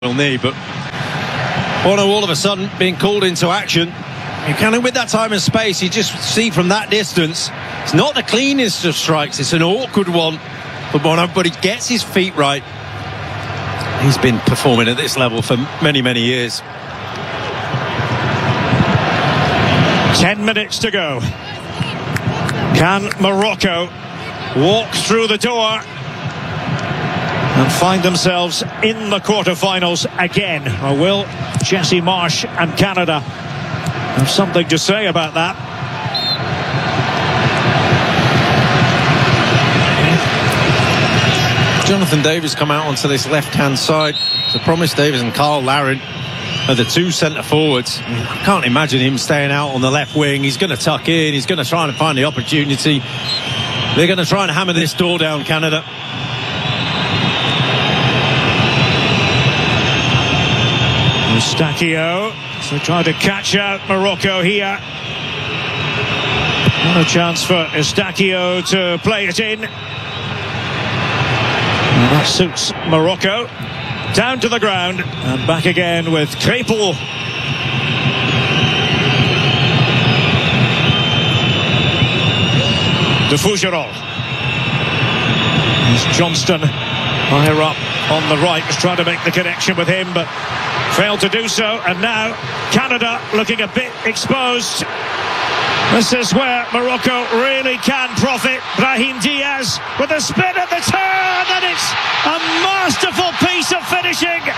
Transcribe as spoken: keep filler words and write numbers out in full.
knee, but Bono all of a sudden being called into action. You kind of, with that time and space, you just see from that distance, it's not the cleanest of strikes, it's an awkward one for Bono, but he gets his feet right. He's been performing at this level for many, many years. Ten minutes to go. Can Morocco walk through the door and find themselves in the quarterfinals again? Or will Jesse Marsch and Canada have something to say about that? Jonathan Davies come out onto this left-hand side. So Promise Davies and Carl Larin are the two centre forwards. I can't imagine him staying out on the left wing. He's going to tuck in. He's going to try and find the opportunity. They're going to try and hammer this door down, Canada. Eustáquio, so trying to catch out Morocco here. Not a chance for Eustáquio to play it in. And that suits Morocco. Down to the ground and back again with Crépel. De Fougerolles. There's Johnston higher up on the right, was trying to make the connection with him, but failed to do so. And now Canada looking a bit exposed. This is where Morocco really can profit. Brahim Diaz with a spin at the turn, and it's a masterful piece of finishing